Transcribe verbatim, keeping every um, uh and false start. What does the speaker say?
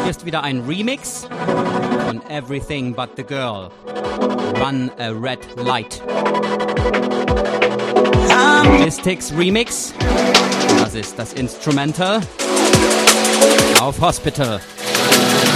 Hier ist wieder ein Remix von Everything But the Girl. Run a Red Light. Mystics Remix. Das ist das Instrumental auf Hospital.